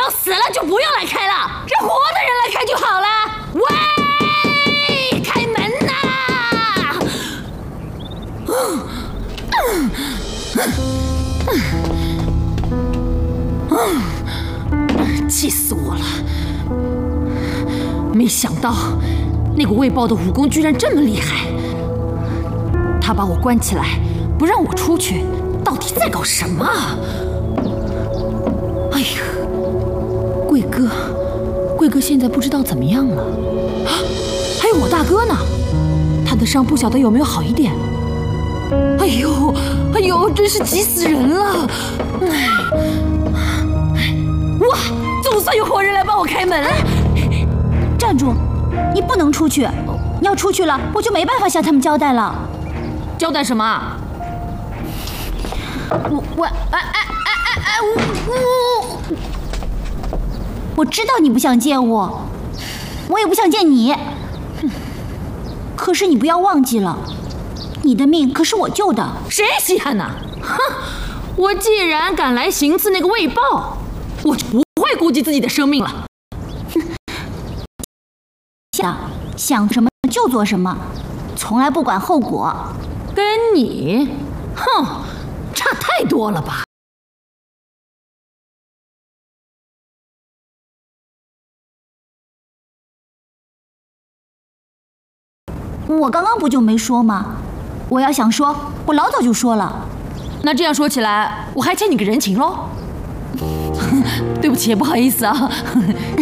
要死了就不用来开了，让活的人来开就好了。喂，开门呐！气死我了！没想到那个卫豹的武功居然这么厉害，他把我关起来，不让我出去，到底在搞什么啊？哎呀，贵哥现在不知道怎么样了，还有我大哥呢，他的伤不晓得有没有好一点。哎呦，真是急死人了！哇，总算有活人来帮我开门了。 站住！你不能出去，你要出去了，我就没办法向他们交代了。 交代什么？ 我知道你不想见我，我也不想见你。可是你不要忘记了，你的命可是我救的。 谁稀罕呢？哼！我既然敢来行刺那个卫豹，我就不会顾及自己的生命了。 想什么就做什么，从来不管后果。 跟你，哼，差太多了吧？ 我刚刚不就没说吗？我要想说，我老早就说了。 那这样说起来，我还欠你个人情喽。对不起，不好意思啊。